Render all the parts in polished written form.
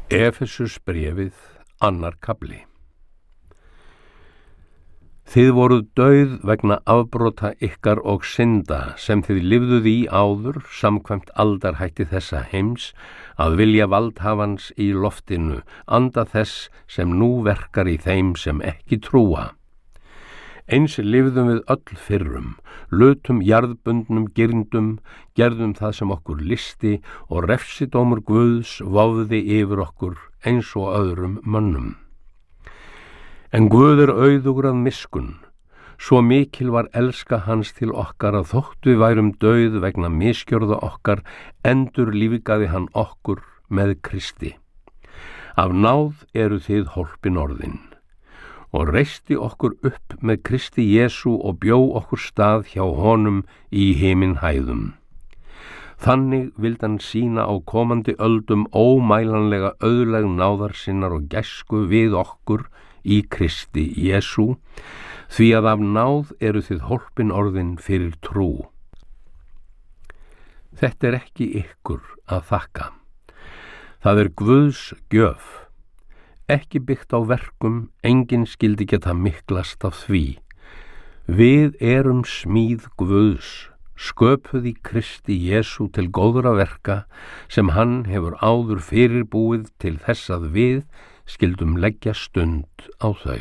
Efesusbréfið, 2. kafli. Þið voruð dauð vegna afbrota ykkar og synda sem þið lifðuð í áður samkvæmt aldarhætti þessa heims, að vilja valdhafans í loftinu, anda þess sem nú verkar í þeim sem ekki trúa. Eins lifðum við öll fyrrum, lutum jarðbundnum girndum, gerðum það sem okkur listi og refsidómur Guðs vofði yfir okkur eins og öðrum mönnum. En Guð auðugur að miskunn, svo mikil var elska hans til okkar að þótt við værum dauð vegna misgjörða okkar, endur lífgaði hann okkur með Kristi. Af náð eru þið hólpin orðin, og reisti okkur upp með Kristi Jesú og bjó okkur stað hjá honum í himinhæðum. Þannig vildi hann sýna á komandi öldum ómælanlega auðleg náðar sinnar og gæsku við okkur í Kristi Jesú, því að af náð eru þið hólpin orðin fyrir trú. Þetta ekki ykkur að þakka. Það Guðs gjöf, ekki byggt á verkum, enginn skyldi geta miklast af því. Við erum smíð Guðs, sköpuð í Kristi Jesú til góðra verka, sem hann hefur áður fyrirbúið til þess að við skildum leggja stund á þau.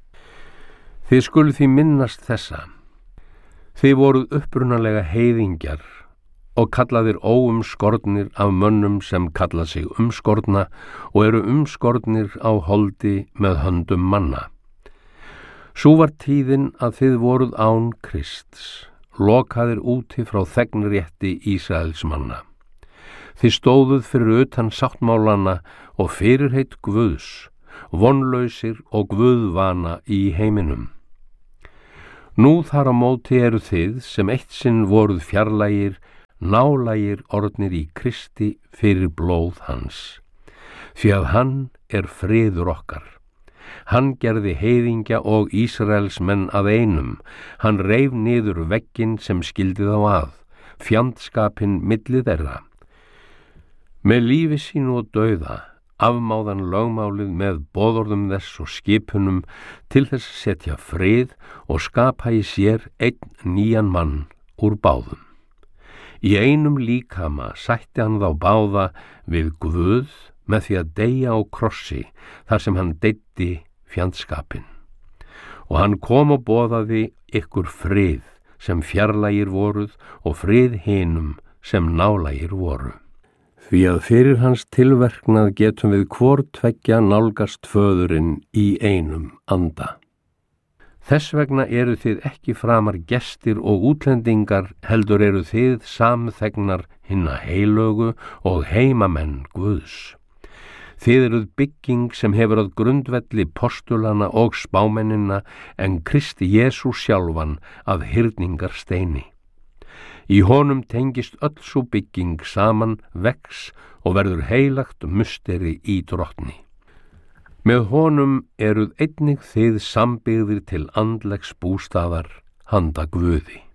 Þið skuluð því minnast þessa. Þið voruð upprunalega heiðingjar og kallaðir óumskornir af mönnum sem kalla sig umskorna og eru umskornir á holdi með höndum manna. Sú var tíðin að þið voruð án Krists, lokaðir úti frá þegnrétti Ísraels manna. Þið stóðuð fyrir utan sáttmálana og fyrirheit Guðs, vonlausir og guðvana í heiminum. Nú þar á móti eru þið sem eitt sinn voruð fjarlægir, nálægir orðnir í Kristi fyrir blóð hans. Því að hann friður okkar. Hann gerði heiðingja og Ísraels menn að einum. Hann reif niður vegginn sem skildi þá að, fjandskapinn milli þeirra. Með lífi sínu og dauða afmáðan lögmálið með boðorðum þess og skipunum til þess að setja frið og skapa í sér einn nýjan mann úr báðum. Í einum líkama sætti hann þá báða við Guð með því að deyja á krossi þar sem hann deyddi fjandskapinn. Og hann kom og boðaði ykkur frið sem fjarlægir voruð og frið hinum sem nálægir voru. Því að fyrir hans tilverknað getum við hvor tveggja nálgast föðurinn í einum anda. Þess vegna eru þið ekki framar gestir og útlendingar, heldur eru þið samþegnar hinna heilögu og heimamenn Guðs. Þið eruð bygging sem hefur að grundvelli postulana og spámennina en Kristi Jesú sjálfan að hyrningarsteini. Í honum tengist öll sú bygging saman, vex og verður heilagt musteri í drottni. Með honum eruð einnig þið sambyggðir til andlegs bústaðar handa Guði.